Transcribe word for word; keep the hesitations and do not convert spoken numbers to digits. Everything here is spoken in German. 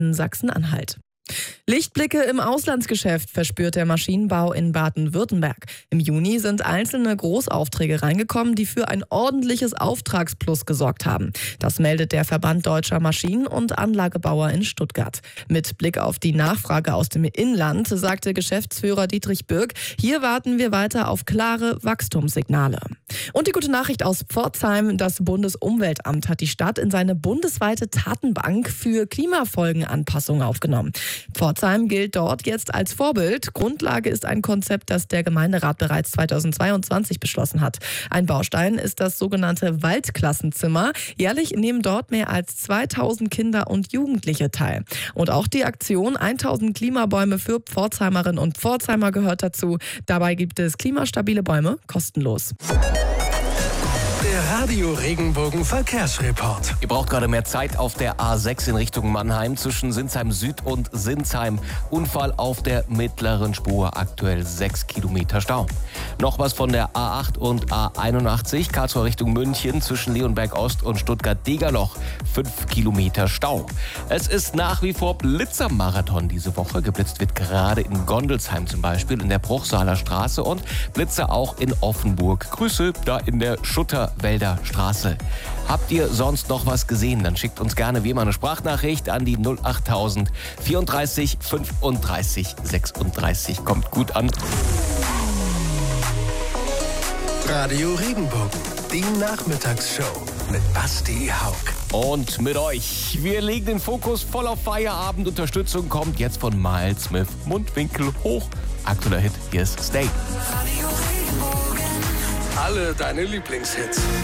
in Sachsen-Anhalt. Lichtblicke im Auslandsgeschäft verspürt der Maschinenbau in Baden-Württemberg. Im Juni sind einzelne Großaufträge reingekommen, die für ein ordentliches Auftragsplus gesorgt haben. Das meldet der Verband Deutscher Maschinen- und Anlagebauer in Stuttgart. Mit Blick auf die Nachfrage aus dem Inland sagte Geschäftsführer Dietrich Birk, hier warten wir weiter auf klare Wachstumssignale. Und die gute Nachricht aus Pforzheim, das Bundesumweltamt hat die Stadt in seine bundesweite Datenbank für Klimafolgenanpassungen aufgenommen. Pforzheim gilt dort jetzt als Vorbild. Grundlage ist ein Konzept, das der Gemeinderat bereits zweitausendzweiundzwanzig beschlossen hat. Ein Baustein ist das sogenannte Waldklassenzimmer. Jährlich nehmen dort mehr als zweitausend Kinder und Jugendliche teil. Und auch die Aktion tausend Klimabäume für Pforzheimerinnen und Pforzheimer gehört dazu. Dabei gibt es klimastabile Bäume kostenlos. Der Radio Regenbogen Verkehrsreport. Ihr braucht gerade mehr Zeit auf der A sechs in Richtung Mannheim zwischen Sinsheim Süd und Sinsheim. Unfall auf der mittleren Spur, aktuell sechs Kilometer Stau. Noch was von der A acht und A einundachtzig, Karlsruhe Richtung München zwischen Leonberg Ost und Stuttgart-Degerloch, fünf Kilometer Stau. Es ist nach wie vor Blitzermarathon diese Woche. Geblitzt wird gerade in Gondelsheim zum Beispiel, in der Bruchsaler Straße und Blitzer auch in Offenburg. Grüße da in der Schutterwälder Straße. Habt ihr sonst noch was gesehen? Dann schickt uns gerne wie immer eine Sprachnachricht an die null achttausend vierunddreißig fünfunddreißig sechsunddreißig. Kommt gut an. Radio Regenbogen, die Nachmittagsshow mit Basti Haug. Und mit euch. Wir legen den Fokus voll auf Feierabend. Unterstützung kommt jetzt von Miles Smith. Mundwinkel hoch. Aktueller Hit, hier ist Stay. Alle deine Lieblingshits.